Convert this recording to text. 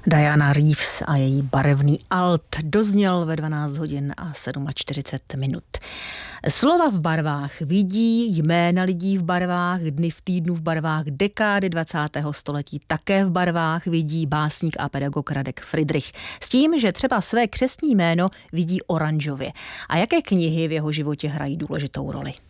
Diana Reeves a její barevný alt dozněl ve 12 hodin a 47 minut. Slova v barvách vidí, jména lidí v barvách, dny v týdnu v barvách, dekády 20. století také v barvách vidí básník a pedagog Radek Fridrich. S tím, že třeba své křestní jméno vidí oranžově. A jaké knihy v jeho životě hrají důležitou roli?